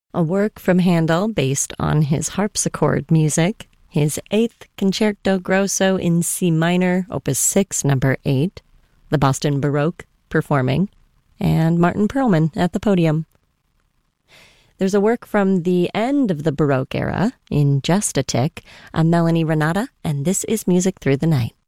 a work from Handel based on his harpsichord music, his 8th Concerto Grosso in C minor, Opus 6, number 8, the Boston Baroque performing, and Martin Perlman at the podium. There's a work from the end of the Baroque era, in Just a Tick, Melanie Renata, and this is Music Through the Night.